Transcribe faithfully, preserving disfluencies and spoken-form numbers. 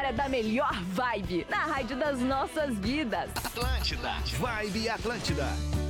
hora da melhor vibe na rádio das nossas vidas. Atlântida, Vibe Atlântida.